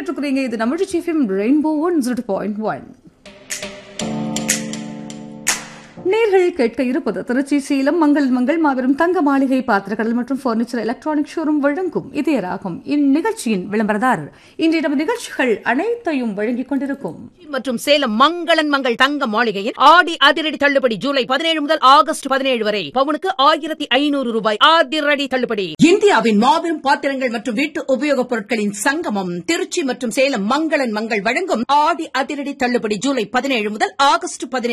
கேட்டுட்டு இருக்கிறீங்க. இது நம்ம எஃப்எம் ரெயின்போ 102.1. நேர்கள் கேட்க இருப்பது திருச்சி சேலம் மங்கள் மாபெரும் தங்க மாளிகை பாத்திரக்கடல் மற்றும் பர்னிச்சர் எலக்ட்ரானிக் ஷோரூம் வழங்கும் இதயராகும். இந்நிகழ்ச்சியின் விளம்பரதாரர் இன்றைய நம்ம நிகழ்ச்சிகள் அனைத்தையும் வழங்கிக் கொண்டிருக்கும் மற்றும் சேலம் மங்கள் தங்க மாளிகையில் ஆடி அதிரடி தள்ளுபடி ஜூலை 17 முதல் ஆகஸ்ட் 17 வரை பவுனுக்கு 1500 ரூபாய் அதிரடி தள்ளுபடி. இந்தியாவின் மாபெரும் பாத்திரங்கள் மற்றும் வீட்டு உபயோகப் பொருட்களின் சங்கமம் திருச்சி மற்றும் சேலம் மங்கள் வழங்கும் ஆடி அதிரடி தள்ளுபடி ஜூலை 17 முதல் ஆகஸ்ட் 17